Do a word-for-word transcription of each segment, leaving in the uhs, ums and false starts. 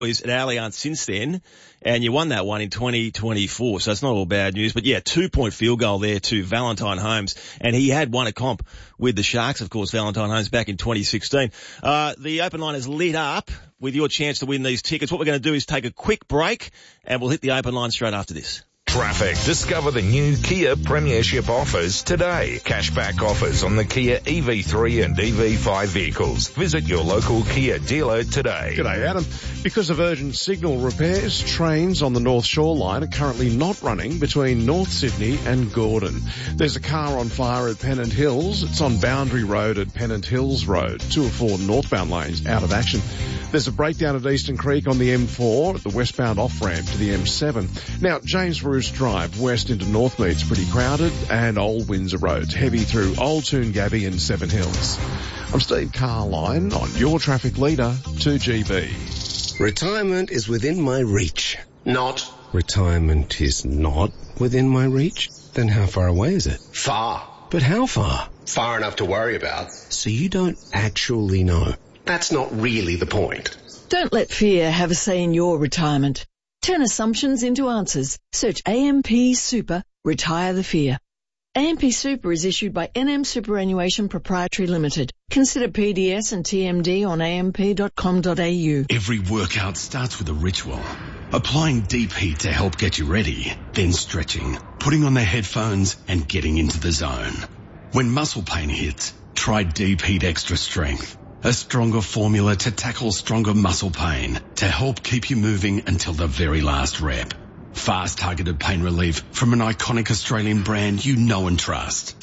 at Allianz since then, and you won that one in twenty twenty-four, so it's not all bad news. But yeah, two-point field goal there to Valentine Holmes, and he had won a comp with the Sharks, of course, Valentine Holmes, back in twenty sixteen. Uh, the open line is lit up with your chance to win these tickets. What we're going to do is take a quick break, and we'll hit the open line straight after this. Traffic. Discover the new Kia Premiership offers today. Cashback offers on the Kia E V three and E V five vehicles. Visit your local Kia dealer today. G'day, Adam. Because of urgent signal repairs, trains on the North Shore line are currently not running between North Sydney and Gordon. There's a car on fire at Pennant Hills. It's on Boundary Road at Pennant Hills Road. Two or four northbound lanes out of action. There's a breakdown at Eastern Creek on the M four at the westbound off-ramp to the M seven. Now, James Roos Drive west into Northmead's pretty crowded, and Old Windsor Road's heavy through Old Toongabbie and Seven Hills. I'm Steve Carline on your traffic leader, two G B. Retirement is within my reach. Not. Retirement is not within my reach? Then how far away is it? Far. But how far? Far enough to worry about. So you don't actually know? That's not really the point. Don't let fear have a say in your retirement. Turn assumptions into answers. Search A M P Super, Retire the Fear. A M P Super is issued by N M Superannuation Proprietary Limited. Consider P D S and T M D on a m p dot com dot a u. Every workout starts with a ritual. Applying deep heat to help get you ready, then stretching, putting on the headphones and getting into the zone. When muscle pain hits, try Deep Heat Extra Strength. A stronger formula to tackle stronger muscle pain to help keep you moving until the very last rep. Fast targeted pain relief from an iconic Australian brand you know and trust.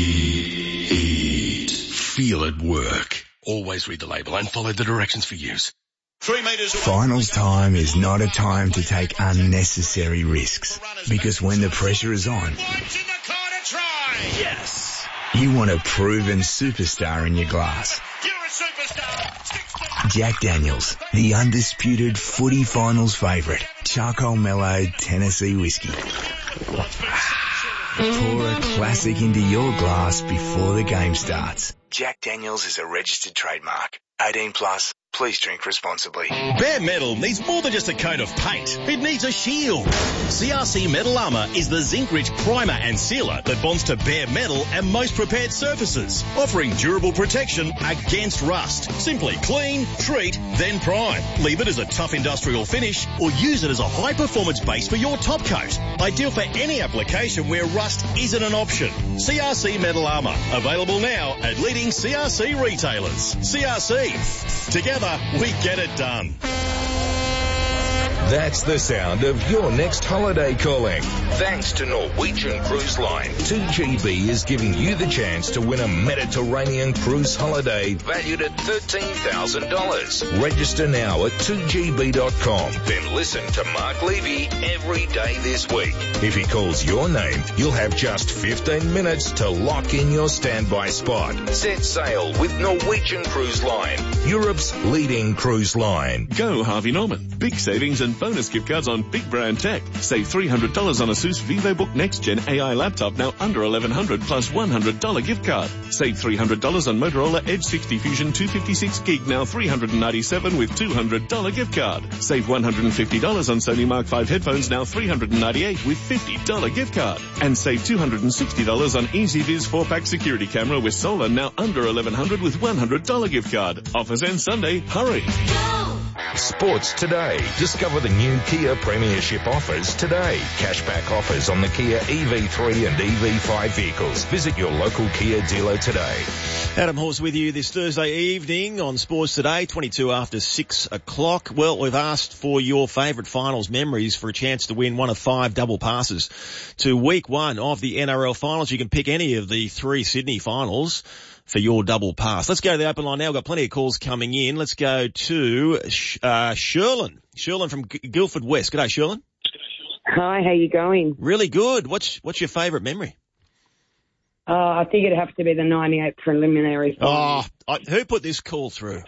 Deep Heat. Feel it work. Always read the label and follow the directions for use. Three metres away. Finals time is not a time to take unnecessary risks, because when the pressure is on, Yes. you want a proven superstar in your glass. You're a superstar. Jack Daniels, the undisputed footy finals favourite. Charcoal mellowed Tennessee whiskey. Pour a classic into your glass before the game starts. Jack Daniels is a registered trademark. eighteen plus. Please drink responsibly. Bare Metal needs more than just a coat of paint. It needs a shield. C R C Metal Armour is the zinc-rich primer and sealer that bonds to bare metal and most prepared surfaces, offering durable protection against rust. Simply clean, treat, then prime. Leave it as a tough industrial finish or use it as a high-performance base for your top coat. Ideal for any application where rust isn't an option. C R C Metal Armour. Available now at leading C R C retailers. C R C. Together, we get it done. That's the sound of your next holiday calling. Thanks to Norwegian Cruise Line, two G B is giving you the chance to win a Mediterranean cruise holiday valued at thirteen thousand dollars. Register now at two g b dot com. Then listen to Mark Levy every day this week. If he calls your name, you'll have just fifteen minutes to lock in your standby spot. Set sail with Norwegian Cruise Line, Europe's leading cruise line. Go Harvey Norman. Big savings and bonus gift cards on big brand tech. Save three hundred dollars on ASUS VivoBook Next Gen A I laptop, now under eleven hundred dollars plus one hundred dollars gift card. Save three hundred dollars on Motorola Edge sixty Fusion two fifty-six gig, now three hundred ninety-seven dollars with two hundred dollars gift card. Save one hundred fifty dollars on Sony Mark five headphones, now three hundred ninety-eight dollars with fifty dollars gift card. And save two hundred sixty dollars on EasyViz four pack security camera with solar, now under eleven hundred dollars with one hundred dollars gift card. Offers end Sunday. Hurry. Sports today. Discover the new Kia Premiership offers today. Cashback offers on the Kia E V three and E V five vehicles. Visit your local Kia dealer today. Adam Horse with you this Thursday evening on Sports Today, twenty-two after six o'clock. Well, we've asked for your favourite finals memories for a chance to win one of five double passes to week one of the N R L finals. You can pick any of the three Sydney finals for your double pass. Let's go to the open line now. We've got plenty of calls coming in. Let's go to uh, Sherlyn. Sherlyn from G- Guildford West. G'day, Sherlyn. Hi, how you going? Really good. What's what's your favourite memory? Uh, I think it'd have to be the ninety-eight preliminary final. Oh, I, who put this call through?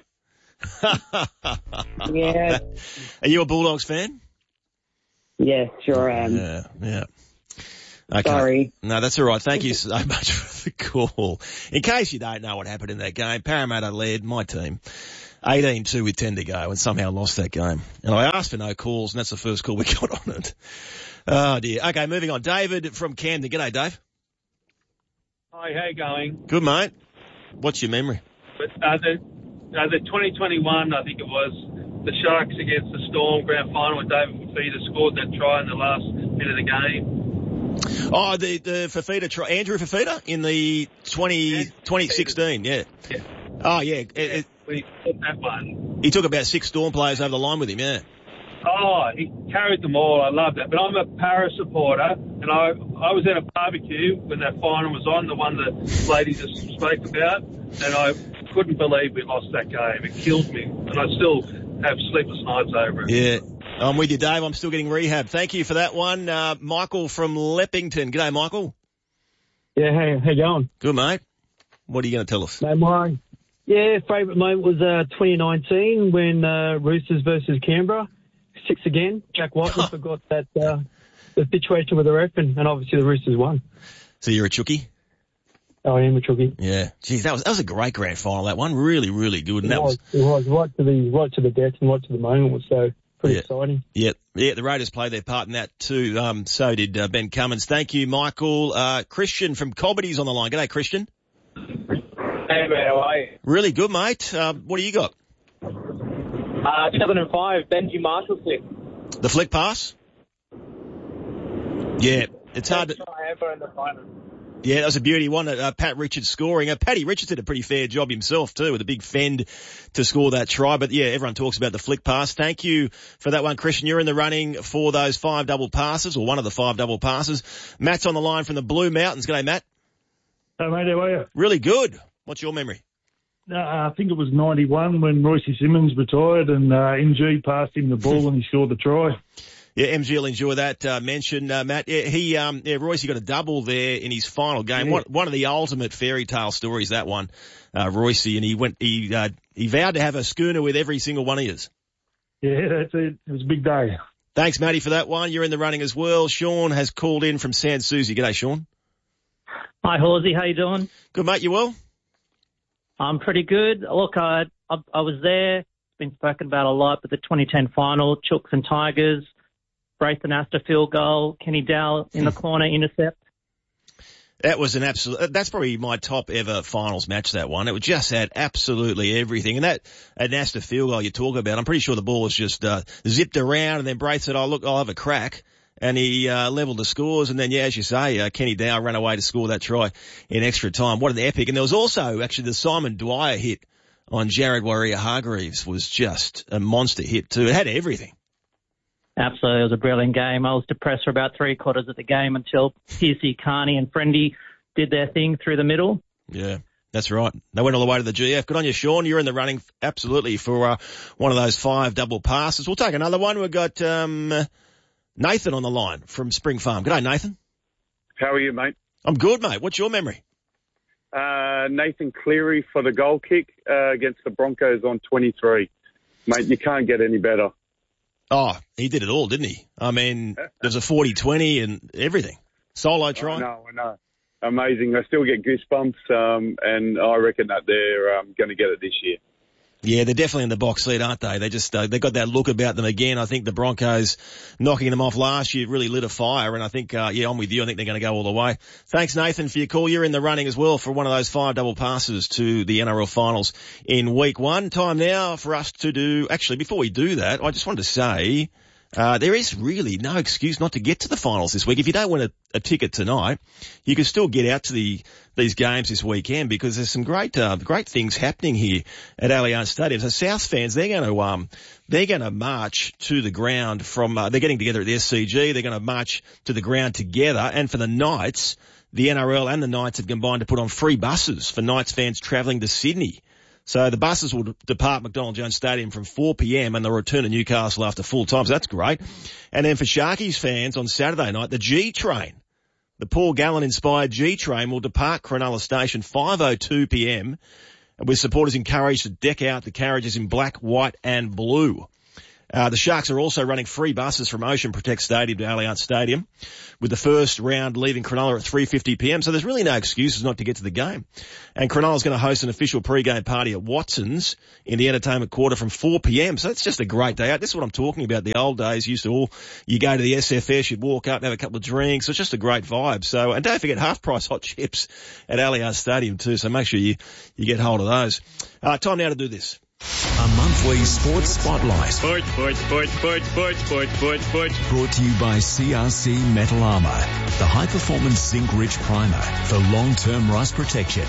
Yeah. Are you a Bulldogs fan? Yeah, sure am. Yeah, yeah. Okay. Sorry. No, that's all right. Thank you so much for the call. In case you don't know what happened in that game, Parramatta led, my team, eighteen two with ten to go and somehow lost that game. And I asked for no calls, and that's the first call we got on it. Oh, dear. Okay, moving on. David from Camden. G'day, Dave. Hi, how you going? Good, mate. What's your memory? Uh, the, uh, the twenty twenty-one, I think it was, the Sharks against the Storm grand final when David Fifita scored that try in the last bit of the game. Oh, the, the Fifita try. Andrew Fifita in the twenty, yeah. twenty sixteen, yeah. yeah. Oh, yeah. It, yeah it, we took that one. He took about six Storm players over the line with him, yeah. Oh, he carried them all. I love that. But I'm a Para supporter, and I I was at a barbecue when that final was on, the one the lady just spoke about, and I couldn't believe we lost that game. It killed me, and I still have sleepless nights over it. Yeah. I'm with you, Dave. I'm still getting rehab. Thank you for that one. Uh, Michael from Leppington. G'day, Michael. Yeah, hey, how you going? Good, mate. What are you going to tell us? Mate, my, yeah, favourite moment was uh, twenty nineteen when uh, Roosters versus Canberra. Six again. Jack Whiteley forgot that uh, the situation with the ref, and, and obviously the Roosters won. So you're a chookie? Oh, I am a chookie. Yeah. Geez, that was that was a great grand final. That one really, really good. And it that was, was it was right to the right to the death and right to the moment. Was so pretty yeah. exciting. Yeah, yeah. The Raiders played their part in that too. Um, so did uh, Ben Cummins. Thank you, Michael. Uh, Christian from Cobbitty's on the line. G'day, Christian. Hey, mate. How are you? Really good, mate. Uh, what do you got? Uh, two thousand five, Benji Marshall flick. The flick pass? Yeah, it's hard to... Ever in the final. Yeah, that was a beauty. One, uh, Pat Richards scoring. Uh, Paddy Richards did a pretty fair job himself too, with a big fend to score that try. But yeah, everyone talks about the flick pass. Thank you for that one, Christian. You're in the running for those five double passes, or one of the five double passes. Matt's on the line from the Blue Mountains. G'day, Matt. Hey, mate, how are you? Really good. What's your memory? Uh, I think it was ninety-one when Royce Simmons retired and uh, M G passed him the ball and he scored the try. Yeah, M G will enjoy that uh, mention, uh, Matt. Yeah, he, um, yeah, Royce got a double there in his final game. Yeah. One, one of the ultimate fairy tale stories, that one, uh, Royce, and he went, he, uh, he vowed to have a schooner with every single one of yours. Yeah, that's it. It was a big day. Thanks, Matty, for that one. You're in the running as well. Sean has called in from Sans Souci. G'day, Sean. Hi, Horsey. How you doing? Good, mate. You well? I'm pretty good. Look, I, I I was there. It's been spoken about a lot, but the twenty ten final, Chooks and Tigers, Braithen Astor field goal, Kenny Dowell in the corner intercept. That was an absolute, that's probably my top ever finals match, that one. It just had absolutely everything. And that, an Astor field goal you talk about, I'm pretty sure the ball was just, uh, zipped around, and then Braith said, oh, look, I'll have a crack. And he, uh, leveled the scores. And then, yeah, as you say, uh, Kenny Dowell ran away to score that try in extra time. What an epic. And there was also actually the Simon Dwyer hit on Jared Warrior-Hargreaves was just a monster hit too. It had everything. Absolutely. It was a brilliant game. I was depressed for about three quarters of the game until Piercy, Carney and Friendy did their thing through the middle. Yeah, that's right. They went all the way to the G F. Good on you, Sean. You're in the running absolutely for uh, one of those five double passes. We'll take another one. We've got um, Nathan on the line from Spring Farm. G'day, Nathan. How are you, mate? I'm good, mate. What's your memory? Uh, Nathan Cleary for the goal kick uh, against the Broncos on twenty-three. Mate, you can't get any better. Oh, he did it all, didn't he? I mean, there's a forty twenty and everything. Solo try. I know, I know. Amazing. I still get goosebumps, um, and I reckon that they're um, going to get it this year. Yeah, they're definitely in the box seat, aren't they? They just, uh, they got that look about them again. I think the Broncos knocking them off last year really lit a fire, and I think, uh, yeah, I'm with you. I think they're going to go all the way. Thanks, Nathan, for your call. You're in the running as well for one of those five double passes to the N R L finals in week one. Time now for us to do, actually, before we do that, I just wanted to say, Uh, there is really no excuse not to get to the finals this week. If you don't win a, a ticket tonight, you can still get out to the these games this weekend because there's some great uh, great things happening here at Allianz Stadium. So South fans, they're going to um they're going to march to the ground from uh, they're getting together at the S C G. They're going to march to the ground together, and for the Knights, the N R L and the Knights have combined to put on free buses for Knights fans travelling to Sydney. So the buses will depart McDonald Jones Stadium from four p.m. and they'll return to Newcastle after full time. So that's great. And then for Sharkies fans on Saturday night, the G Train, the Paul Gallen-inspired G Train will depart Cronulla Station five oh two p.m. with supporters encouraged to deck out the carriages in black, white and blue. Uh, the Sharks are also running free buses from Ocean Protect Stadium to Allianz Stadium, with the first round leaving Cronulla at three fifty p m, so there's really no excuses not to get to the game. And Cronulla's going to host an official pre-game party at Watson's in the entertainment quarter from four p m, so it's just a great day out. This is what I'm talking about. The old days used to all, you go to the S F S, you'd walk up and have a couple of drinks. It's just a great vibe. So, and don't forget half-price hot chips at Allianz Stadium too, so make sure you, you get hold of those. Uh, time now to do this. A monthly sports spotlight. Sports, sports, sports, sports, sports, sports, sports, sports. Brought to you by C R C Metal Armour, the high-performance zinc-rich primer for long-term rust protection.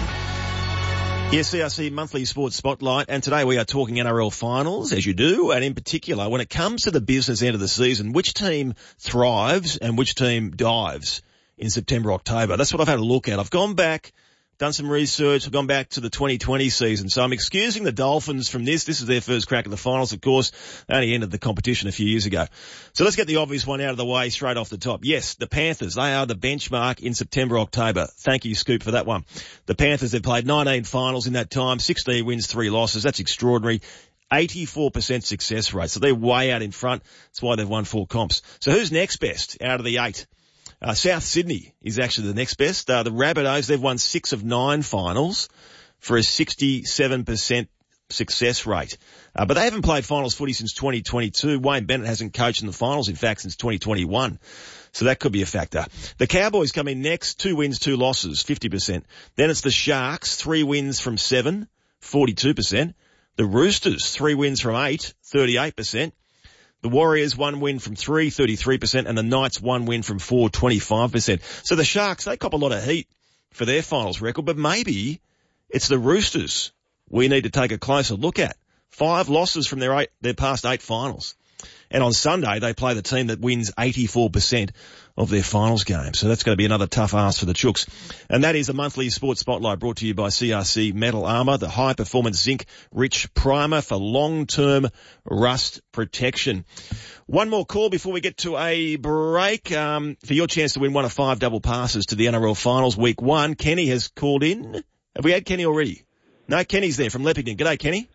Yes, C R C Monthly Sports Spotlight, and today we are talking N R L finals, as you do, and in particular, when it comes to the business end of the season, which team thrives and which team dives in September, October? That's what I've had a look at. I've gone back, done some research. I've gone back to the twenty twenty season. So I'm excusing the Dolphins from this. This is their first crack at the finals, of course. They only ended the competition a few years ago. So let's get the obvious one out of the way straight off the top. Yes, the Panthers, they are the benchmark in September, October. Thank you, Scoop, for that one. The Panthers, they've played nineteen finals in that time, sixteen wins, three losses. That's extraordinary. eighty-four percent success rate. So they're way out in front. That's why they've won four comps. So who's next best out of the eight? Uh, South Sydney is actually the next best. Uh, the Rabbitohs, they've won six of nine finals for a sixty-seven percent success rate. Uh, but they haven't played finals footy since twenty twenty-two. Wayne Bennett hasn't coached in the finals, in fact, since twenty twenty-one. So that could be a factor. The Cowboys come in next, two wins, two losses, fifty percent. Then it's the Sharks, three wins from seven, forty-two percent. The Roosters, three wins from eight, thirty-eight percent. The Warriors, one win from three, thirty-three percent, and the Knights, one win from four, twenty-five percent. So the Sharks, they cop a lot of heat for their finals record, but maybe it's the Roosters we need to take a closer look at. Five losses from their eight, their past eight finals. And on Sunday, they play the team that wins eighty-four percent of their finals games. So that's going to be another tough ask for the Chooks. And that is a monthly sports spotlight brought to you by C R C Metal Armour, the high-performance zinc-rich primer for long-term rust protection. One more call before we get to a break. Um, for your chance to win one of five double passes to the N R L finals week one, Kenny has called in. Have we had Kenny already? No, Kenny's there from Leppington. G'day, Kenny.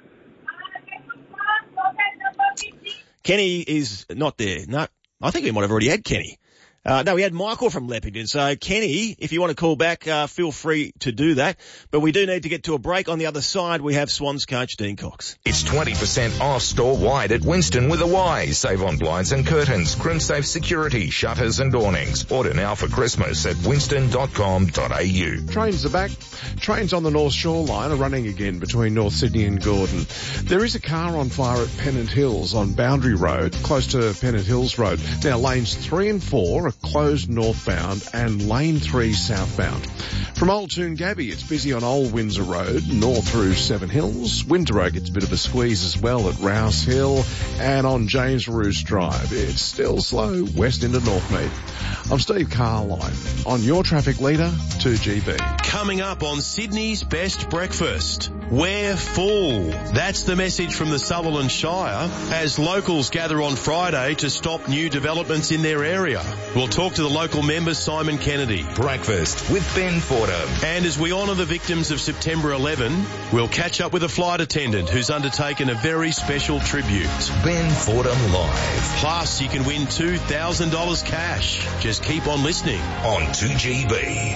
Kenny is not there. No, I think we might have already had Kenny. Uh, no, we had Michael from Leppington. So, Kenny, if you want to call back, uh, feel free to do that. But we do need to get to a break. On the other side, we have Swans coach Dean Cox. It's twenty percent off store-wide at Winston with a Y. Save on blinds and curtains, crimsafe security, shutters and awnings. Order now for Christmas at winston dot com dot a u. Trains are back. Trains on the North Shore line are running again between North Sydney and Gordon. There is a car on fire at Pennant Hills on Boundary Road, close to Pennant Hills Road. Now, lanes three and four are closed northbound and lane three southbound. From Old Toongabbie, it's busy on Old Windsor Road, north through Seven Hills. Windorah gets a bit of a squeeze as well at Rouse Hill, and on James Roos Drive, it's still slow west into Northmead. I'm Steve Carline on your traffic leader, two G B. Coming up on Sydney's Best Breakfast, we're full. That's the message from the Sutherland Shire as locals gather on Friday to stop new developments in their area. We'll talk to the local member, Simon Kennedy. Breakfast with Ben Fordham. And as we honour the victims of September eleventh, we'll catch up with a flight attendant who's undertaken a very special tribute. Ben Fordham Live. Plus, you can win two thousand dollars cash. Just keep on listening on two G B.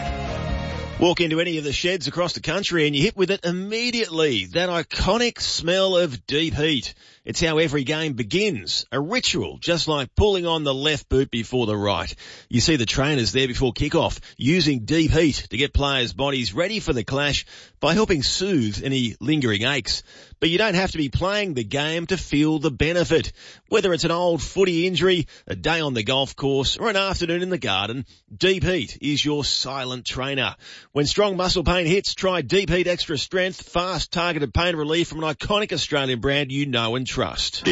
Walk into any of the sheds across the country and you're hit with it immediately. That iconic smell of deep heat. It's how every game begins. A ritual, just like pulling on the left boot before the right. You see the trainers there before kickoff, using deep heat to get players' bodies ready for the clash by helping soothe any lingering aches. But you don't have to be playing the game to feel the benefit. Whether it's an old footy injury, a day on the golf course, or an afternoon in the garden, Deep Heat is your silent trainer. When strong muscle pain hits, try Deep Heat Extra Strength, fast targeted pain relief from an iconic Australian brand you know and trust.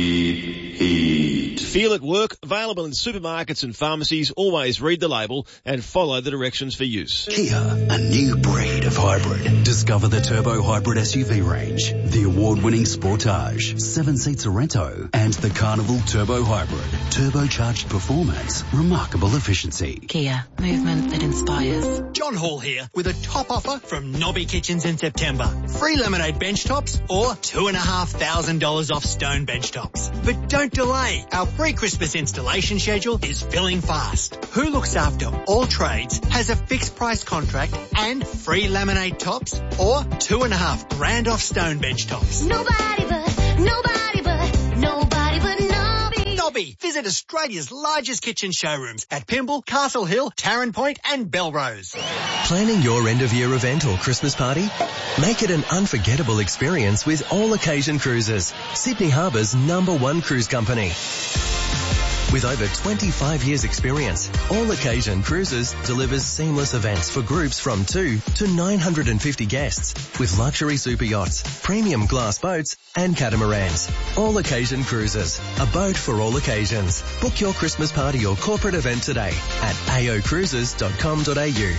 Deep Heat. Feel it work, available in supermarkets and pharmacies. Always read the label and follow the directions for use. Kia, a new breed of hybrid. Discover the Turbo Hybrid S U V range, the award-winning Sportage, seven-seat Sorento, and the Carnival Turbo Hybrid. Turbocharged performance, remarkable efficiency. Kia, movement that inspires. John Hall here with a top offer from Nobby Kitchens in September. Free laminate bench tops or two and a half thousand dollars off stone bench tops. But don't delay. Our pre-Christmas installation schedule is filling fast. Who looks after all trades has a fixed price contract and free laminate tops or two and a half grand off stone bench tops. Nobody but, nobody but, nobody but Nobby. Nobby. Visit Australia's largest kitchen showrooms at Pymble, Castle Hill, Tarrant Point and Belrose. Planning your end-of-year event or Christmas party? Make it an unforgettable experience with All Occasion Cruises, Sydney Harbour's number one cruise company. With over twenty-five years experience, All Occasion Cruises delivers seamless events for groups from two to nine hundred fifty guests with luxury super yachts, premium glass boats and catamarans. All Occasion Cruises, a boat for all occasions. Book your Christmas party or corporate event today at a o cruises dot com dot a u.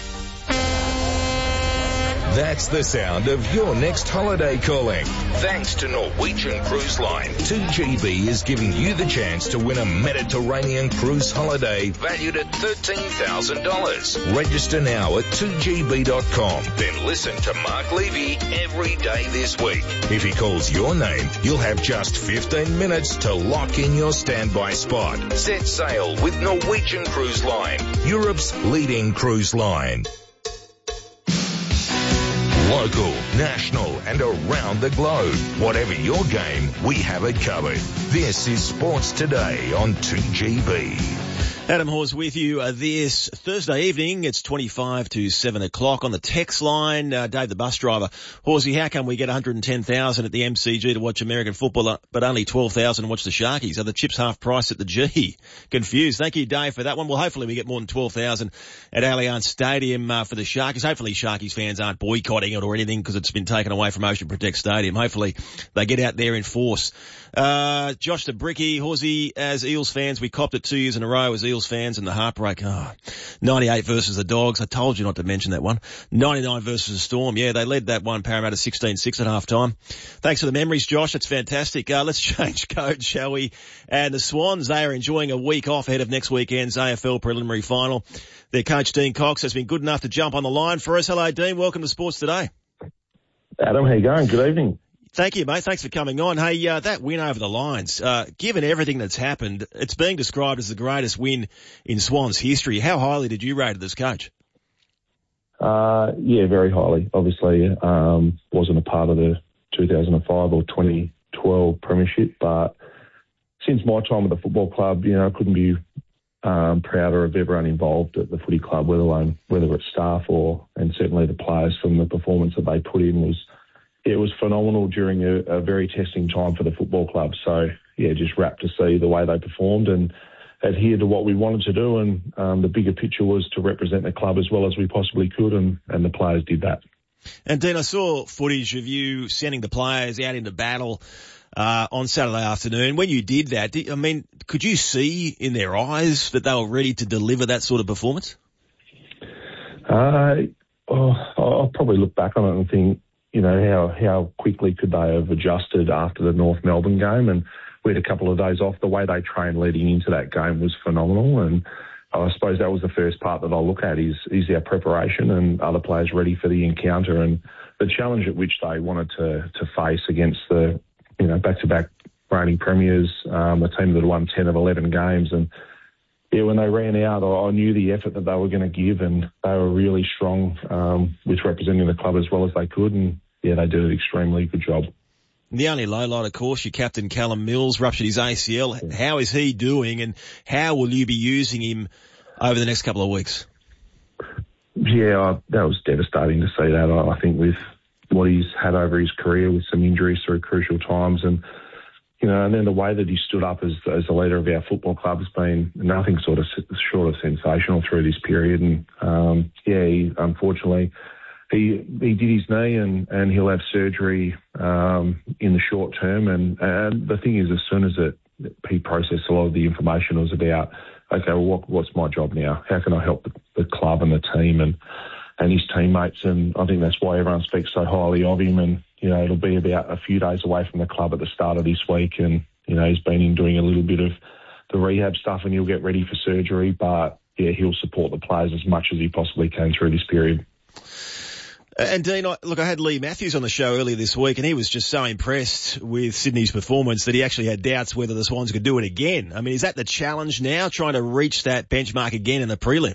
That's the sound of your next holiday calling. Thanks to Norwegian Cruise Line, two G B is giving you the chance to win a Mediterranean cruise holiday valued at thirteen thousand dollars. Register now at two g b dot com. Then listen to Mark Levy every day this week. If he calls your name, you'll have just fifteen minutes to lock in your standby spot. Set sail with Norwegian Cruise Line, Europe's leading cruise line. Local, national and around the globe. Whatever your game, we have it covered. This is Sports Today on two G B. Adam Hawes with you uh, this Thursday evening. It's twenty-five to seven o'clock on the text line. Uh, Dave, the bus driver. Horsey, how come we get one hundred ten thousand at the M C G to watch American football, but only twelve thousand to watch the Sharkies? Are the chips half price at the G? Confused. Thank you, Dave, for that one. Well, hopefully we get more than twelve thousand at Allianz Stadium uh, for the Sharkies. Hopefully Sharkies fans aren't boycotting it or anything because it's been taken away from Ocean Protect Stadium. Hopefully they get out there in force. Uh, Josh the Bricky, Horsey, as Eels fans, we copped it two years in a row as Eels fans and the heartbreak. Oh, ninety-eight versus the Dogs. I told you not to mention that one. ninety-nine versus the Storm. Yeah, they led that one, Parramatta sixteen six at half time. Thanks for the memories, Josh. That's fantastic. Uh, let's change code, shall we? And the Swans, they are enjoying a week off ahead of next weekend's A F L preliminary final. Their coach, Dean Cox, has been good enough to jump on the line for us. Hello, Dean. Welcome to Sports Today. Adam, how you going? Good evening. Thank you, mate. Thanks for coming on. Hey, uh, that win over the Lions, uh, given everything that's happened, it's being described as the greatest win in Swans history. How highly did you rate it as coach? Uh, yeah, very highly. Obviously, um, wasn't a part of the two thousand five or twenty twelve premiership, but since my time at the football club, you know, I couldn't be um, prouder of everyone involved at the footy club, whether alone, whether it's staff or, and certainly the players from the performance that they put in was, it was phenomenal during a, a very testing time for the football club. So, yeah, just rapt to see the way they performed and adhere to what we wanted to do. And um, the bigger picture was to represent the club as well as we possibly could, and, and the players did that. And, Dean, I saw footage of you sending the players out into battle uh, on Saturday afternoon. When you did that, did, I mean, could you see in their eyes that they were ready to deliver that sort of performance? Uh, oh, I'll probably look back on it and think, you know, how, how quickly could they have adjusted after the North Melbourne game? And we had a couple of days off. The way they trained leading into that game was phenomenal. And I suppose that was the first part that I'll look at is, is our preparation and are the players ready for the encounter and the challenge at which they wanted to, to face against the, you know, back-to-back reigning premiers, um, a team that won ten of eleven games. And yeah, when they ran out, I knew the effort that they were going to give, and they were really strong um, with representing the club as well as they could. And yeah, they did an extremely good job. The only low light, of course, your captain Callum Mills ruptured his A C L. Yeah. How is he doing, and how will you be using him over the next couple of weeks? Yeah, I, that was devastating to see that. I, I think with what he's had over his career with some injuries through crucial times, and you know, and then the way that he stood up as as the leader of our football club has been nothing sort of short of sensational through this period. And um, yeah, he, unfortunately. He he did his knee and, and he'll have surgery um, in the short term. And, and the thing is, as soon as it he processed a lot of the information, it was about, okay, well, what, what's my job now? How can I help the, the club and the team and and his teammates? And I think that's why everyone speaks so highly of him. And, you know, it'll be about a few days away from the club at the start of this week. And, you know, he's been in doing a little bit of the rehab stuff and he'll get ready for surgery. But yeah, he'll support the players as much as he possibly can through this period. And Dean, I, look, I had Lee Matthews on the show earlier this week, and he was just so impressed with Sydney's performance that he actually had doubts whether the Swans could do it again. I mean, is that the challenge now, trying to reach that benchmark again in the prelim?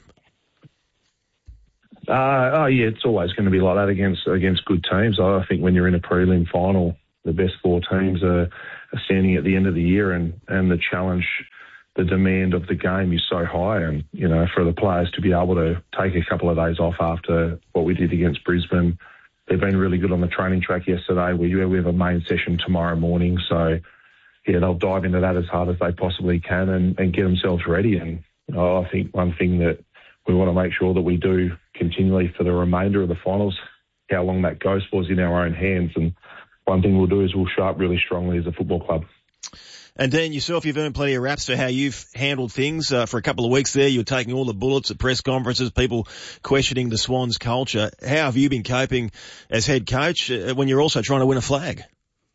Uh, oh yeah, it's always going to be like that against against good teams. I think when you're in a prelim final, the best four teams are, are standing at the end of the year, and, and the challenge, the demand of the game is so high. And, you know, for the players to be able to take a couple of days off after what we did against Brisbane, they've been really good on the training track yesterday. We, we have a main session tomorrow morning. So, yeah, they'll dive into that as hard as they possibly can and, and get themselves ready. And oh, I think one thing that we want to make sure that we do continually for the remainder of the finals, how long that goes for is in our own hands. And one thing we'll do is we'll show up really strongly as a football club. And Dean, yourself, you've earned plenty of raps for how you've handled things. Uh, for a couple of weeks there, you were taking all the bullets at press conferences, people questioning the Swans culture. How have you been coping as head coach uh, when you're also trying to win a flag?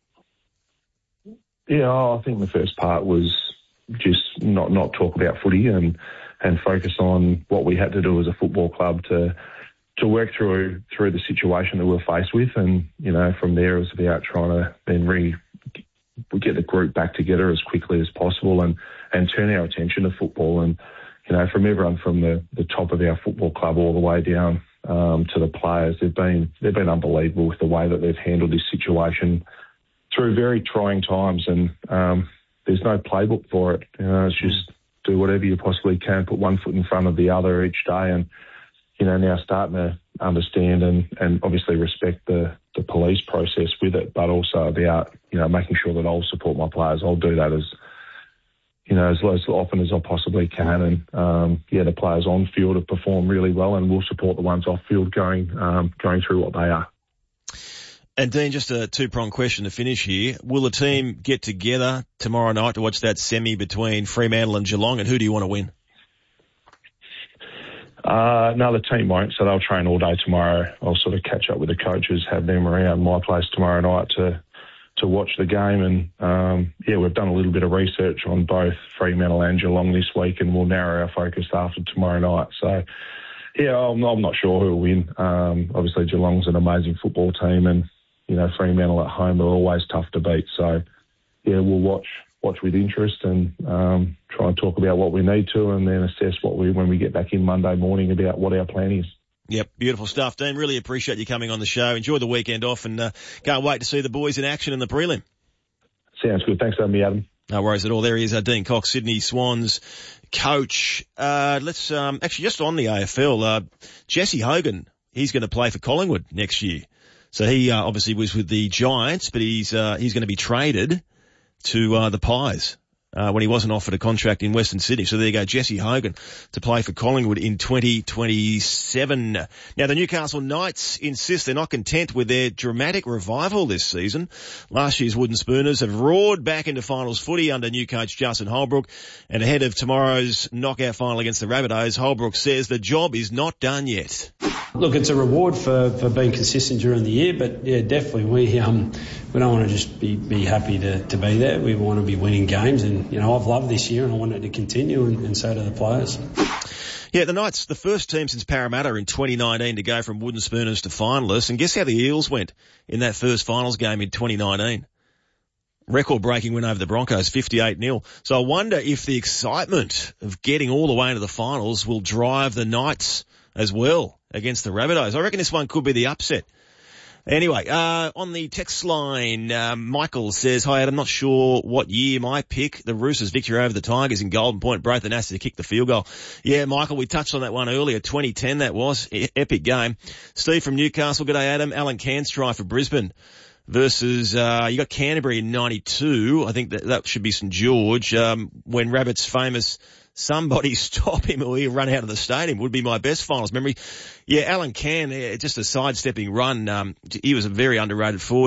Yeah, I think the first part was just not, not talk about footy and, and focus on what we had to do as a football club to to work through through the situation that we were faced with. And, you know, from there it was about trying to then re we get the group back together as quickly as possible and, and turn our attention to football. And, you know, from everyone from the, the top of our football club all the way down um, to the players, they've been they've been unbelievable with the way that they've handled this situation through very trying times. And um, there's no playbook for it. You know, it's just do whatever you possibly can, put one foot in front of the other each day. And, you know, now starting to understand and, and obviously respect the, the police process with it, but also about, you know, making sure that I'll support my players. I'll do that as, you know, as, as often as I possibly can. And, um, yeah, the players on field have performed really well and we'll support the ones off field going, um, going through what they are. And Dean, just a two-pronged question to finish here. Will the team get together tomorrow night to watch that semi between Fremantle and Geelong, and who do you want to win? Uh, no, the team won't, so they'll train all day tomorrow. I'll sort of catch up with the coaches, have them around my place tomorrow night to to watch the game. And, um, yeah, we've done a little bit of research on both Fremantle and Geelong this week, and we'll narrow our focus after tomorrow night. So, yeah, I'm, I'm not sure who will win. Um, obviously, Geelong's an amazing football team, and, you know, Fremantle at home are always tough to beat. So, yeah, we'll watch watch with interest and um, try and talk about what we need to and then assess what we when we get back in Monday morning about what our plan is. Yep, beautiful stuff, Dean. Really appreciate you coming on the show. Enjoy the weekend off and uh, can't wait to see the boys in action in the prelim. Sounds good. Thanks for having me, Adam. No worries at all. There he is, uh, Dean Cox, Sydney Swans coach. Uh, let's um, actually just on the A F L, uh, Jesse Hogan, he's going to play for Collingwood next year. So he uh, obviously was with the Giants, but he's uh, he's going to be traded to uh, the Pies uh, when he wasn't offered a contract in Western Sydney. So there you go, Jesse Hogan to play for Collingwood in twenty twenty-seven. Now the Newcastle Knights insist they're not content with their dramatic revival this season. Last year's Wooden Spooners have roared back into finals footy under new coach Justin Holbrook, and ahead of tomorrow's knockout final against the Rabbitohs, Holbrook says the job is not done yet. Look, it's a reward for, for being consistent during the year, but yeah, definitely we um we don't want to just be, be happy to, to be there. We want to be winning games, and you know I've loved this year and I want it to continue, and, and so do the players. Yeah, the Knights, the first team since Parramatta in twenty nineteen to go from Wooden Spooners to finalists, and guess how the Eels went in that first finals game in twenty nineteen? Record-breaking win over the Broncos, fifty-eight nil. So I wonder if the excitement of getting all the way into the finals will drive the Knights as well against the Rabbitohs. I reckon this one could be the upset. Anyway, uh, on the text line, um, Michael says, hi, Ed, I'm not sure what year my pick, the Roosters' victory over the Tigers in Golden Point, Braithen Astor to kick the field goal. Yeah, Michael, we touched on that one earlier, twenty ten that was, e- epic game. Steve from Newcastle, g'day Adam, Alan Cairns try for Brisbane versus, uh, you got Canterbury in ninety-two, I think that, that should be St George, um, when Rabbit's famous somebody stop him or he'll run out of the stadium would be my best finals memory. Yeah, Alan Cann, just a sidestepping run. Um, he was a very underrated forward.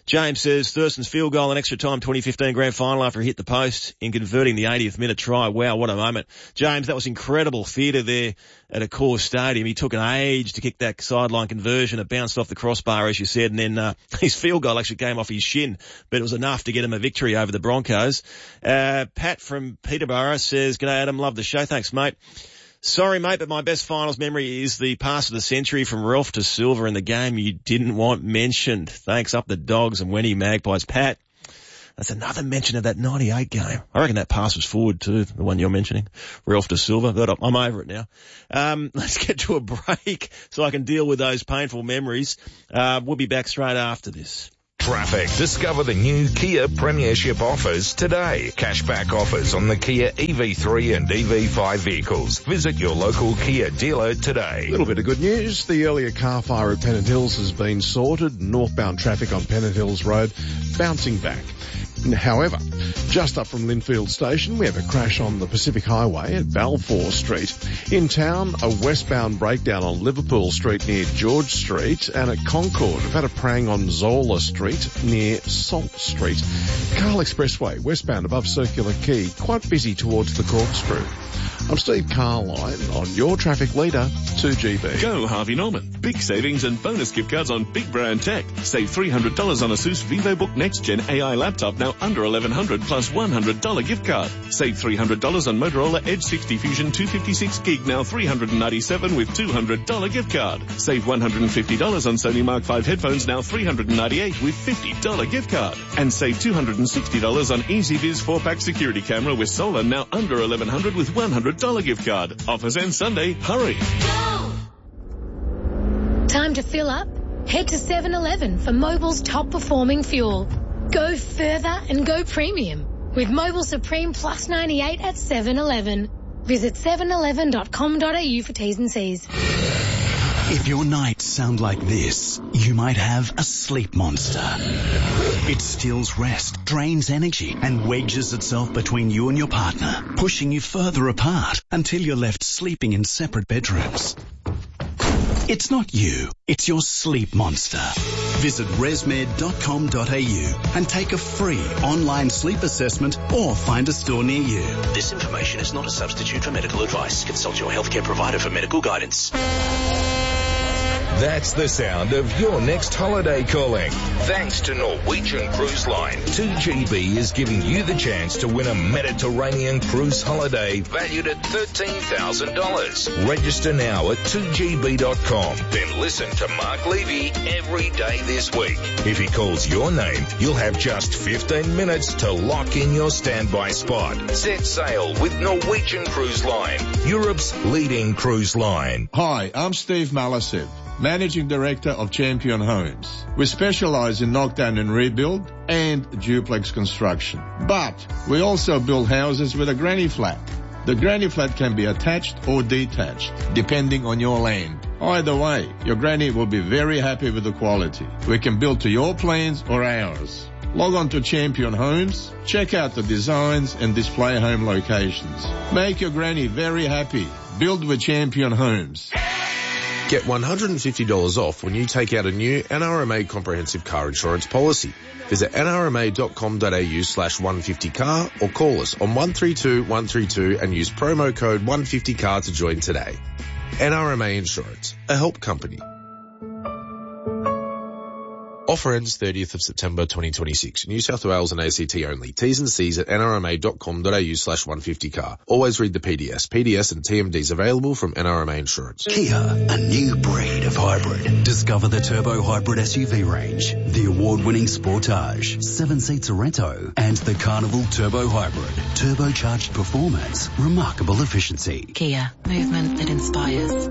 James says Thurston's field goal in extra time twenty fifteen grand final after he hit the post in converting the eightieth minute try. Wow, what a moment. James, that was incredible theatre there at Accor Stadium. He took an age to kick that sideline conversion. It bounced off the crossbar, as you said, and then uh, his field goal actually came off his shin, but it was enough to get him a victory over the Broncos. Uh, Pat from Peterborough says, "G'day Adam, love the show." Thanks, mate. Sorry, mate, but my best finals memory is the pass of the century from Ralph to Silver in the game you didn't want mentioned. Thanks, up the Dogs and Wenny Magpies. Pat, that's another mention of that ninety-eight game. I reckon that pass was forward too, the one you're mentioning. Ralph de Silva. But I'm over it now. Um, let's get to a break so I can deal with those painful memories. Uh, we'll be back straight after this. Traffic. Discover the new Kia Premiership offers today. Cashback offers on the Kia E V three and E V five vehicles. Visit your local Kia dealer today. A little bit of good news. The earlier car fire at Pennant Hills has been sorted. Northbound traffic on Pennant Hills Road bouncing back. However, just up from Linfield Station, we have a crash on the Pacific Highway at Balfour Street. In town, a westbound breakdown on Liverpool Street near George Street, and at Concord, we've had a prang on Zola Street near Salt Street. Carl Expressway, westbound above Circular Quay, quite busy towards the Corkscrew. I'm Steve Carline on your traffic leader, two G B. Go Harvey Norman. Big savings and bonus gift cards on big brand tech. Save three hundred dollars on ASUS VivoBook Next Gen A I laptop, now under eleven hundred dollars plus one hundred dollars gift card. Save three hundred dollars on Motorola Edge sixty Fusion two fifty-six gig, now three hundred ninety-seven dollars with two hundred dollars gift card. Save one hundred fifty dollars on Sony Mark five headphones, now three hundred ninety-eight dollars with fifty dollars gift card. And save two hundred sixty dollars on EasyViz four pack security camera with solar, now under eleven hundred dollars with one hundred dollars gift card. Offers end Sunday. Hurry. Time to fill up? Head to seven eleven for Mobil's top performing fuel. Go further and go premium with Mobil Supreme Plus ninety-eight at seven eleven. Visit seven eleven dot com dot a u for T's and C's. If your nights sound like this, you might have a sleep monster. It steals rest, drains energy, and wedges itself between you and your partner, pushing you further apart until you're left sleeping in separate bedrooms. It's not you, it's your sleep monster. Visit resmed dot com dot a u and take a free online sleep assessment or find a store near you. This information is not a substitute for medical advice. Consult your healthcare provider for medical guidance. That's the sound of your next holiday calling. Thanks to Norwegian Cruise Line, two G B is giving you the chance to win a Mediterranean cruise holiday valued at thirteen thousand dollars. Register now at two G B dot com. Then listen to Mark Levy every day this week. If he calls your name, you'll have just fifteen minutes to lock in your standby spot. Set sail with Norwegian Cruise Line, Europe's leading cruise line. Hi, I'm Steve Malasiv, Managing Director of Champion Homes. We specialize in knockdown and rebuild and duplex construction. But we also build houses with a granny flat. The granny flat can be attached or detached, depending on your land. Either way, your granny will be very happy with the quality. We can build to your plans or ours. Log on to Champion Homes, check out the designs and display home locations. Make your granny very happy. Build with Champion Homes. Get one hundred fifty dollars off when you take out a new N R M A comprehensive car insurance policy. Visit N R M A dot com dot a u slash one fifty car or call us on one three two one three two and use promo code one fifty car to join today. N R M A Insurance, a help company. Offer ends thirtieth of September twenty twenty-six. New South Wales and A C T only. T's and C's at N R M A dot com dot a u slash one fifty car. Always read the P D S. P D S and T M Ds available from N R M A Insurance. Kia, a new breed of hybrid. Discover the turbo hybrid S U V range, the award-winning Sportage, seven-seat Sorento, and the Carnival Turbo Hybrid. Turbocharged performance, remarkable efficiency. Kia, movement that inspires.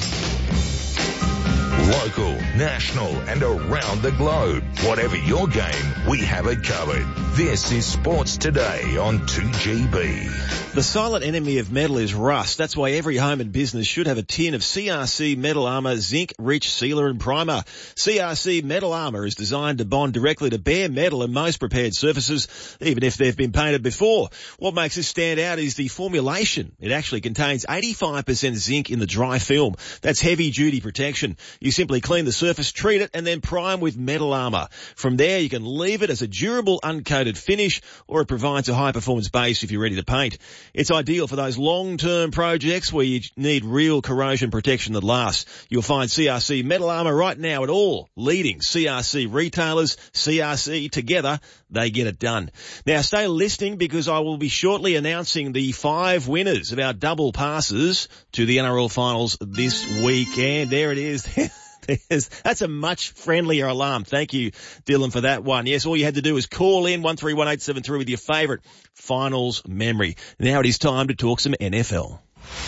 Local, national, and around the globe. Whatever your game, we have it covered. This is Sports Today on two G B. The silent enemy of metal is rust. That's why every home and business should have a tin of C R C Metal Armour Zinc Rich Sealer and Primer. C R C Metal Armour is designed to bond directly to bare metal and most prepared surfaces, even if they've been painted before. What makes this stand out is the formulation. It actually contains eighty-five percent zinc in the dry film. That's heavy-duty protection. You simply clean the surface, treat it, and then prime with Metal Armour. From there, you can leave it as a durable, uncoated finish, or it provides a high-performance base if you're ready to paint. It's ideal for those long-term projects where you need real corrosion protection that lasts. You'll find C R C Metal Armour right now at all leading C R C retailers. C R C, together, they get it done. Now, stay listening because I will be shortly announcing the five winners of our double passes to the N R L finals this weekend. There it is. That's a much friendlier alarm. Thank you, Dylan, for that one. Yes, all you had to do was call in one three one eight seven three with your favourite finals memory. Now it is time to talk some N F L.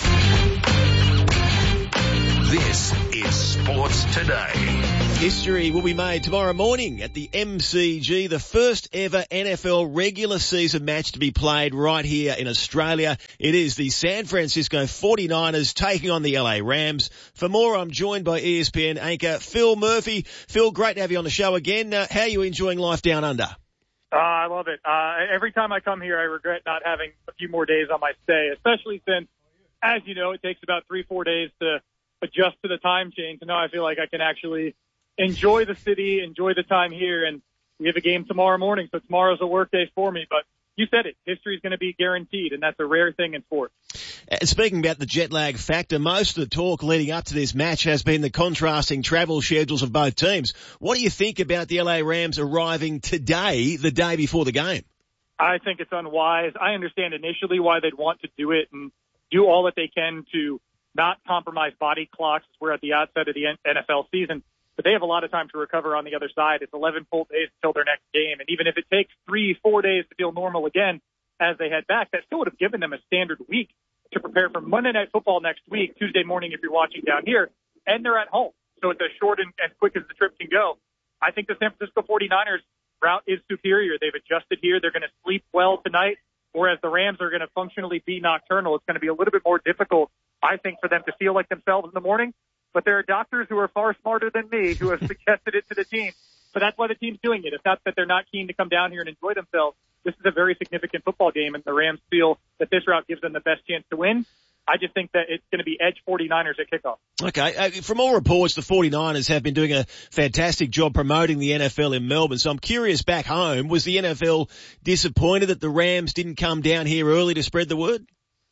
This is Sports Today. History will be made tomorrow morning at the M C G, the first ever N F L regular season match to be played right here in Australia. It is the San Francisco forty-niners taking on the L A Rams. For more, I'm joined by E S P N anchor Phil Murphy. Phil, great to have you on the show again. Uh, how are you enjoying life down under? Uh, I love it. Uh, every time I come here, I regret not having a few more days on my stay, especially since, as you know, it takes about three, four days to adjust to the time change. And now I feel like I can actually enjoy the city, enjoy the time here, and we have a game tomorrow morning, so tomorrow's a work day for me. But you said it, history is going to be guaranteed, and that's a rare thing in sports. Uh, speaking about the jet lag factor, most of the talk leading up to this match has been the contrasting travel schedules of both teams. What do you think about the L A Rams arriving today, the day before the game? I think it's unwise. I understand initially why they'd want to do it and do all that they can to not compromise body clocks as we're at the outset of the N F L season. But they have a lot of time to recover on the other side. It's eleven full days until their next game. And even if it takes three, four days to feel normal again as they head back, that still would have given them a standard week to prepare for Monday Night Football next week, Tuesday morning if you're watching down here, and they're at home. So it's as short and as quick as the trip can go. I think the San Francisco forty-niners route is superior. They've adjusted here. They're going to sleep well tonight, whereas the Rams are going to functionally be nocturnal. It's going to be a little bit more difficult, I think, for them to feel like themselves in the morning. But there are doctors who are far smarter than me who have suggested it to the team. So that's why the team's doing it. It's not that they're not keen to come down here and enjoy themselves. This is a very significant football game, and the Rams feel that this route gives them the best chance to win. I just think that it's going to be edge forty-niners at kickoff. Okay. Uh, from all reports, the forty-niners have been doing a fantastic job promoting the N F L in Melbourne. So I'm curious, back home, was the N F L disappointed that the Rams didn't come down here early to spread the word?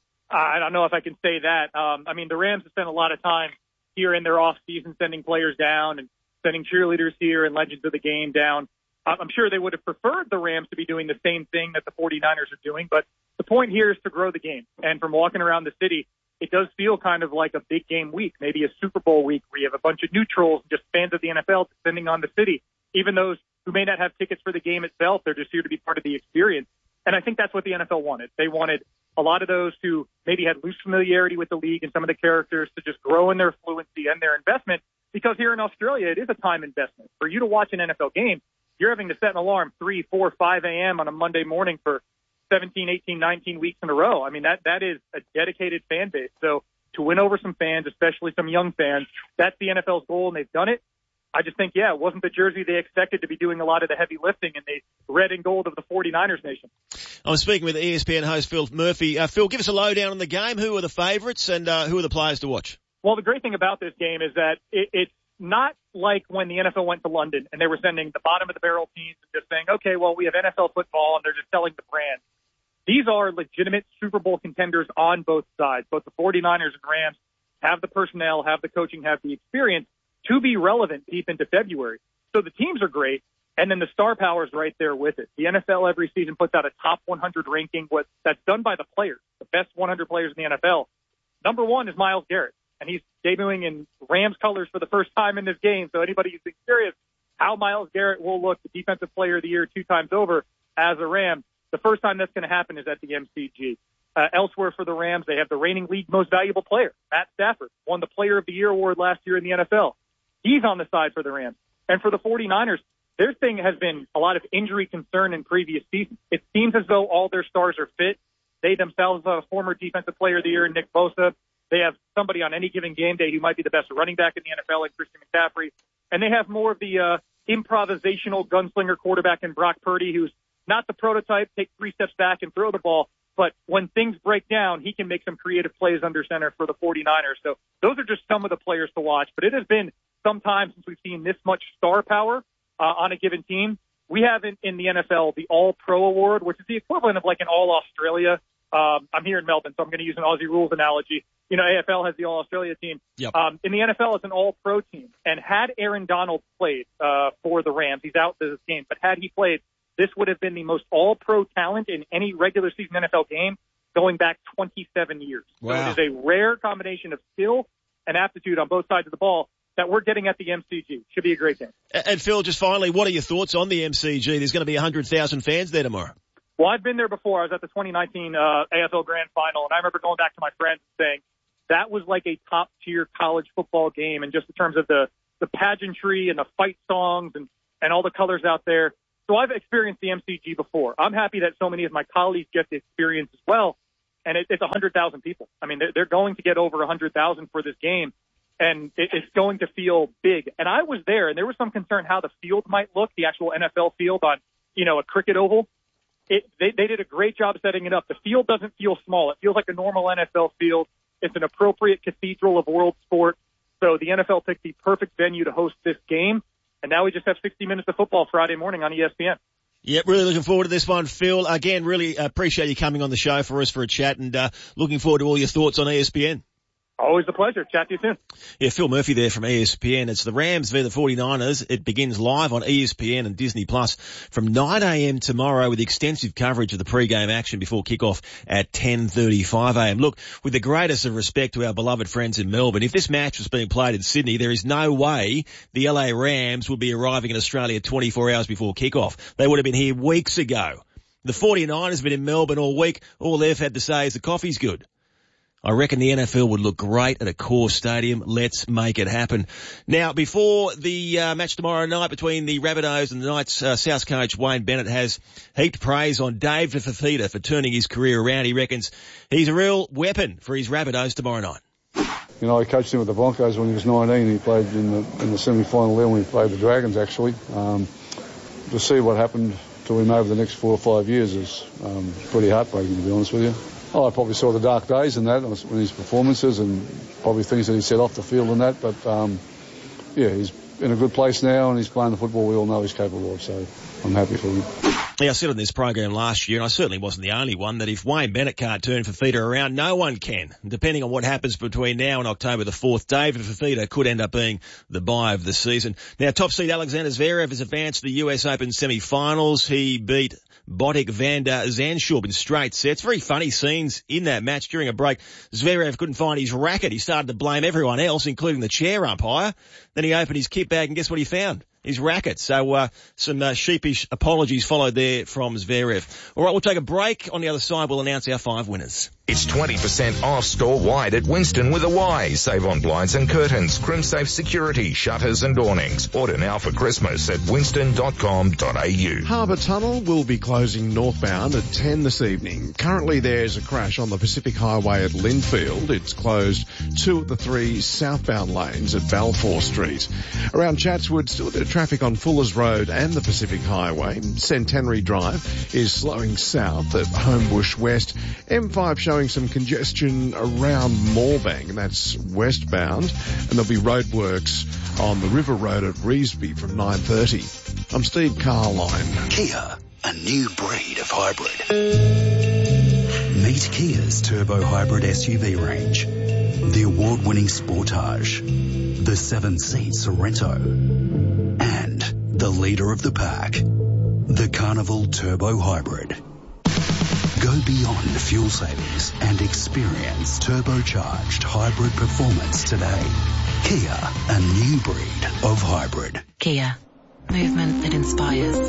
I don't know if I can say that. Um, I mean, the Rams have spent a lot of time here in their off season sending players down and sending cheerleaders here and legends of the game down. I'm sure they would have preferred the Rams to be doing the same thing that the forty-niners are doing, but the point here is to grow the game. And from walking around the city, it does feel kind of like a big game week, maybe a Super Bowl week where you have a bunch of neutrals, just fans of the N F L descending on the city. Even those who may not have tickets for the game itself, they're just here to be part of the experience. And I think that's what the N F L wanted. They wanted a lot of those who maybe had loose familiarity with the league and some of the characters to just grow in their fluency and their investment, because here in Australia, it is a time investment. For you to watch an N F L game, you're having to set an alarm three, four, five a.m. on a Monday morning for seventeen, eighteen, nineteen weeks in a row. I mean, that that is a dedicated fan base. So to win over some fans, especially some young fans, that's the N F L's goal, and they've done it. I just think, yeah, it wasn't the jersey they expected to be doing a lot of the heavy lifting in the red and gold of the forty-niners nation. I'm speaking with E S P N host Phil Murphy. Uh, Phil, give us a lowdown on the game. Who are the favourites and uh, who are the players to watch? Well, the great thing about this game is that it, it's not like when the N F L went to London and they were sending the bottom of the barrel teams and just saying, okay, well, we have N F L football and they're just selling the brand. These are legitimate Super Bowl contenders on both sides. Both the forty-niners and Rams have the personnel, have the coaching, have the experience to be relevant deep into February. So the teams are great, and then the star power is right there with it. The N F L every season puts out a top one hundred ranking what, that's done by the players, the best one hundred players in the N F L. Number one is Myles Garrett, and he's debuting in Rams colors for the first time in this game. So anybody who's curious how Myles Garrett will look, the defensive player of the year two times over as a Ram, the first time that's going to happen is at the M C G. Uh, elsewhere for the Rams, they have the reigning league most valuable player, Matt Stafford, won the Player of the Year award last year in the N F L. He's on the side for the Rams. And for the forty-niners, their thing has been a lot of injury concern in previous seasons. It seems as though all their stars are fit. They themselves have a former defensive player of the year, Nick Bosa. They have somebody on any given game day who might be the best running back in the N F L, like Christian McCaffrey. And they have more of the uh, improvisational gunslinger quarterback in Brock Purdy, who's not the prototype, take three steps back and throw the ball. But when things break down, he can make some creative plays under center for the forty-niners. So those are just some of the players to watch. But it has been some time since we've seen this much star power uh, on a given team. We have in, in the N F L the All-Pro Award, which is the equivalent of like an All-Australia. Um, I'm here in Melbourne, so I'm going to use an Aussie rules analogy. You know, A F L has the All-Australia team. Yep. Um, in the N F L, it's an All-Pro team. And had Aaron Donald played uh, for the Rams, he's out this game, but had he played, this would have been the most All-Pro talent in any regular season N F L game going back twenty-seven years. Wow. So it is a rare combination of skill and aptitude on both sides of the ball that we're getting at the M C G. Should be a great game. And Phil, just finally, what are your thoughts on the M C G? There's going to be one hundred thousand fans there tomorrow. Well, I've been there before. I was at the twenty nineteen uh, A F L Grand Final, and I remember going back to my friends and saying that was like a top-tier college football game, and just in terms of the, the pageantry and the fight songs and, and all the colors out there. So I've experienced the M C G before. I'm happy that so many of my colleagues get the experience as well, and it, it's one hundred thousand people. I mean, they're, they're going to get over one hundred thousand for this game, and it, it's going to feel big. And I was there, and there was some concern how the field might look, the actual N F L field on, you know, a cricket oval. It, they, they did a great job setting it up. The field doesn't feel small. It feels like a normal N F L field. It's an appropriate cathedral of world sport. So the N F L picked the perfect venue to host this game. And now we just have sixty minutes of football Friday morning on E S P N. Yeah, really looking forward to this one, Phil. Again, really appreciate you coming on the show for us for a chat, and uh, looking forward to all your thoughts on E S P N. Always a pleasure. Chat to you soon. Yeah, Phil Murphy there from E S P N. It's the Rams v the forty-niners. It begins live on E S P N and Disney Plus from nine a.m. tomorrow with extensive coverage of the pre-game action before kickoff at ten thirty-five a.m. Look, with the greatest of respect to our beloved friends in Melbourne, if this match was being played in Sydney, there is no way the L A Rams would be arriving in Australia twenty-four hours before kickoff. They would have been here weeks ago. The forty-niners have been in Melbourne all week. All they've had to say is the coffee's good. I reckon the N F L would look great at a core stadium. Let's make it happen. Now, before the uh, match tomorrow night between the Rabbitohs and the Knights, uh, South coach Wayne Bennett has heaped praise on Dave Fifita for turning his career around. He reckons he's a real weapon for his Rabbitohs tomorrow night. You know, I coached him with the Broncos when he was nineteen. He played in the in the semi-final there when we played the Dragons, actually. Um, to see what happened to him over the next four or five years is um, pretty heartbreaking, to be honest with you. Oh, I probably saw the dark days in that, in his performances and probably things that he said off the field and that. But, um, yeah, he's in a good place now and he's playing the football we all know he's capable of. So I'm happy for him. Yeah, I said on this program last year, and I certainly wasn't the only one, that if Wayne Bennett can't turn Fifita around, no one can. And depending on what happens between now and October the fourth, David Fifita could end up being the buy of the season. Now, top seed Alexander Zverev has advanced to the U S Open semi-finals. He beat Botic van der Zandschulp in straight sets. Very funny scenes in that match. During a break, Zverev couldn't find his racket. He started to blame everyone else, including the chair umpire. Then he opened his kit bag and guess what he found? His racket. So, uh, some uh, sheepish apologies followed there from Zverev. All right, we'll take a break. On the other side, we'll announce our five winners. It's twenty percent off store-wide at Winston with a Y. Save on blinds and curtains, Crimsafe security, shutters and awnings. Order now for Christmas at winston dot com dot a u. Harbour Tunnel will be closing northbound at ten this evening. Currently there's a crash on the Pacific Highway at Linfield. It's closed two of the three southbound lanes at Balfour Street. Around Chatswood, still a bit of traffic on Fuller's Road and the Pacific Highway. Centenary Drive is slowing south at Homebush West. M five showing some congestion around Moorebank, and that's westbound, and there'll be roadworks on the River Road at Revesby from nine thirty. I'm Steve Carline. Kia, a new breed of hybrid. Meet Kia's turbo hybrid S U V range. The award-winning Sportage, the seven-seat Sorento, and the leader of the pack, the Carnival Turbo Hybrid. Go beyond fuel savings and experience turbocharged hybrid performance today. Kia, a new breed of hybrid. Kia, movement that inspires.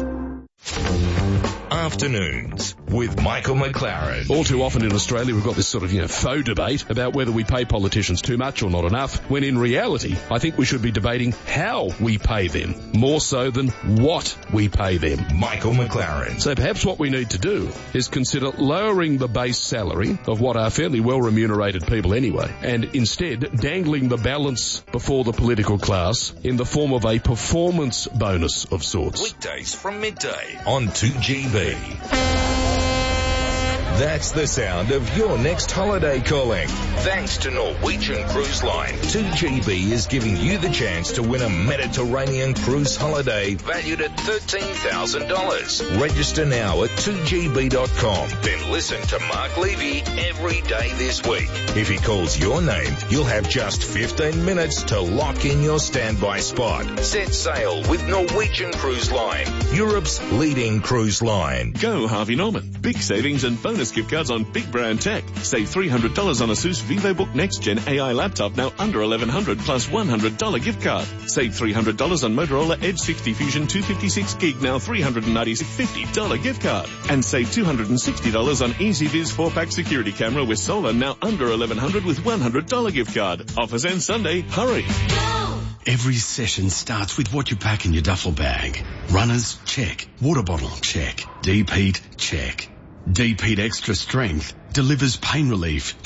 Afternoons with Michael McLaren. All too often in Australia we've got this sort of, you know, faux debate about whether we pay politicians too much or not enough, when in reality I think we should be debating how we pay them, more so than what we pay them. Michael McLaren. So perhaps what we need to do is consider lowering the base salary of what are fairly well remunerated people anyway, and instead dangling the balance before the political class in the form of a performance bonus of sorts. Weekdays from midday on two G B. That's the sound of your next holiday calling. Thanks to Norwegian Cruise Line, two G B is giving you the chance to win a Mediterranean cruise holiday valued at thirteen thousand dollars. Register now at two G B dot com. Then listen to Mark Levy every day this week. If he calls your name, you'll have just fifteen minutes to lock in your standby spot. Set sail with Norwegian Cruise Line, Europe's leading cruise line. Go Harvey Norman. Big savings and bonus gift cards on big brand tech. Save three hundred dollars on ASUS VivoBook Next Gen A I laptop, now under eleven hundred dollars plus one hundred dollars gift card. Save three hundred dollars on Motorola Edge sixty Fusion two fifty-six gig, now three hundred ninety-six dollars fifty dollars gift card. And save two hundred sixty dollars on EasyViz four pack security camera with solar, now under eleven hundred dollars with one hundred dollars gift card. Offers end Sunday. Hurry. Every session starts with what you pack in your duffel bag. Runners, check. Water bottle, check. Deep heat, check. Deep heat extra strength delivers pain relief